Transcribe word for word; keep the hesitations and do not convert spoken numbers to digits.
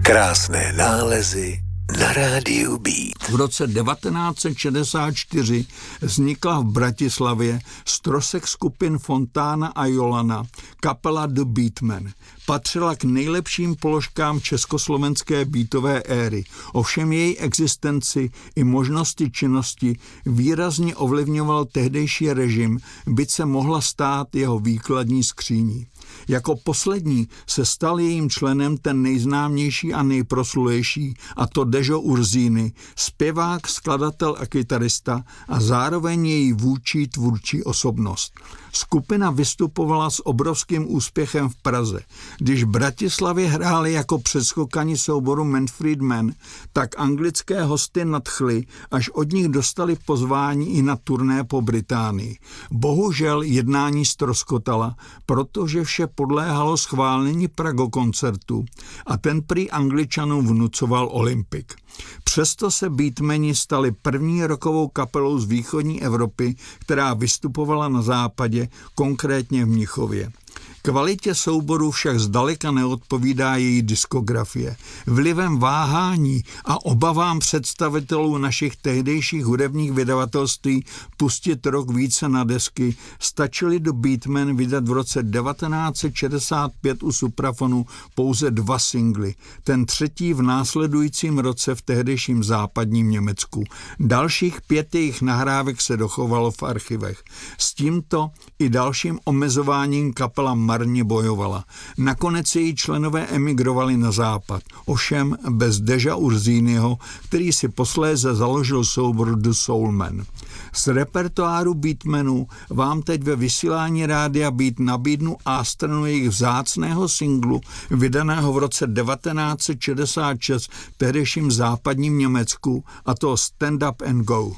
Krásné nálezy na rádiu Beat. V roce devatenáct set šedesát čtyři vznikla v Bratislavě z trosek skupin Fontána a Jolana kapela The Beatmen. Patřila k nejlepším položkám československé beatové éry. Ovšem její existenci i možnosti činnosti výrazně ovlivňoval tehdejší režim, byť se mohla stát jeho výkladní skříní. Jako poslední se stal jejím členem ten nejznámější a nejproslulejší, a to Dežo Urzíny, zpěvák, skladatel a kytarista a zároveň její vůdčí tvůrčí osobnost. Skupina vystupovala s obrovským úspěchem v Praze. Když v Bratislavě hráli jako předskokani souboru Manfred Mann, tak anglické hosty nadchly, až od nich dostali pozvání i na turné po Británii. Bohužel jednání ztroskotala, protože vše podléhalo schválení Prago koncertu a ten prý Angličanům vnucoval Olympik. Přesto se Beatmeni stali první rockovou kapelou z východní Evropy, která vystupovala na západě, konkrétně v Mnichově. Kvalitě souboru však zdaleka neodpovídá její diskografie. Vlivem váhání a obavám představitelů našich tehdejších hudebních vydavatelství pustit rock více na desky stačili do Beatmen vydat v roce devatenáct set šedesát pět u Suprafonu pouze dva singly, ten třetí v následujícím roce v tehdejším západním Německu. Dalších pět jejich nahrávek se dochovalo v archivech. S tímto i dalším omezováním kapela marně bojovala. Nakonec její členové emigrovali na západ, ovšem bez Deža Urzínyho, který si posléze založil soubor The Soulmen. Z repertoáru Beatmenů vám teď ve vysílání rádia Beat nabídnu A-stranu jejich vzácného singlu, vydaného v roce devatenáct set šedesát šest v tehdejším západním Německu, a to Stand Up and Go.